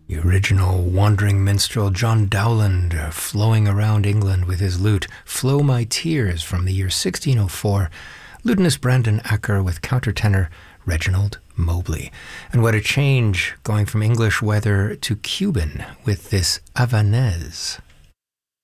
The original wandering minstrel John Dowland flowing around England with his lute, Flow My Tears from the year 1604, lutenist Brandon Acker with countertenor Reginald Mobley. And what a change going from English weather to Cuban with this Havanaise.